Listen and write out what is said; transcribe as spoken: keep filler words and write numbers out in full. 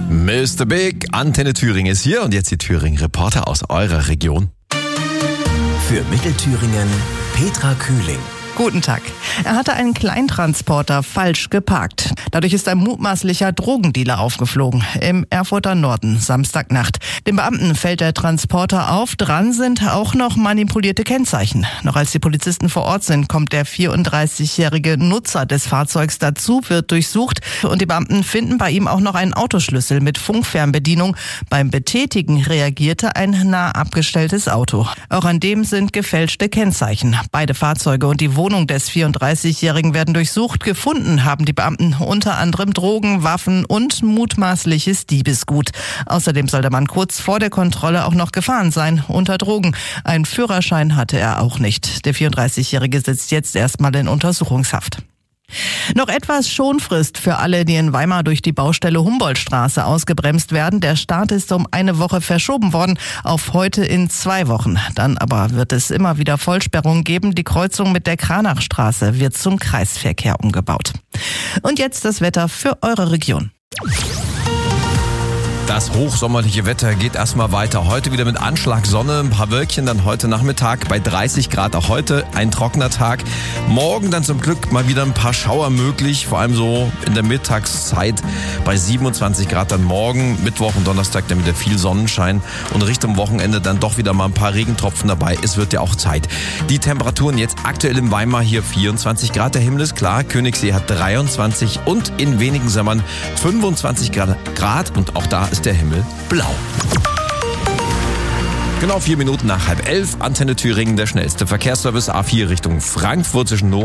Mister Big, Antenne Thüringen ist hier und jetzt die Thüringen-Reporter aus eurer Region. Für Mittelthüringen Petra Kühling. Guten Tag. Er hatte einen Kleintransporter falsch geparkt. Dadurch ist ein mutmaßlicher Drogendealer aufgeflogen im Erfurter Norden Samstagnacht. Dem Beamten fällt der Transporter auf. Dran sind auch noch manipulierte Kennzeichen. Noch als die Polizisten vor Ort sind, kommt der vierunddreißigjährige Nutzer des Fahrzeugs dazu, wird durchsucht und die Beamten finden bei ihm auch noch einen Autoschlüssel mit Funkfernbedienung. Beim Betätigen reagierte ein nah abgestelltes Auto. Auch an dem sind gefälschte Kennzeichen. Beide Fahrzeuge und die Wohnung des vierunddreißigjährigen werden durchsucht. Gefunden haben die Beamten unter anderem Drogen, Waffen und mutmaßliches Diebesgut. Außerdem soll der Mann kurz vor der Kontrolle auch noch gefahren sein, unter Drogen. Einen Führerschein hatte er auch nicht. Der vierunddreißigjährige sitzt jetzt erstmal in Untersuchungshaft. Noch etwas Schonfrist für alle, die in Weimar durch die Baustelle Humboldtstraße ausgebremst werden. Der Start ist um eine Woche verschoben worden auf heute in zwei Wochen. Dann aber wird es immer wieder Vollsperrungen geben. Die Kreuzung mit der Kranachstraße wird zum Kreisverkehr umgebaut. Und jetzt das Wetter für eure Region. Das hochsommerliche Wetter geht erstmal weiter. Heute wieder mit Anschlag Sonne, ein paar Wölkchen dann heute Nachmittag bei dreißig Grad. Auch heute ein trockener Tag. Morgen dann zum Glück mal wieder ein paar Schauer möglich, vor allem so in der Mittagszeit bei siebenundzwanzig Grad dann morgen. Mittwoch und Donnerstag dann wieder viel Sonnenschein und Richtung Wochenende dann doch wieder mal ein paar Regentropfen dabei. Es wird ja auch Zeit. Die Temperaturen jetzt aktuell in Weimar hier vierundzwanzig Grad. Der Himmel ist klar. Königssee hat dreiundzwanzig und in wenigen Sommern fünfundzwanzig Grad und auch da ist der Himmel blau. Genau vier Minuten nach halb elf. Antenne Thüringen, der schnellste Verkehrsservice A vier Richtung Frankfurt zwischen Nord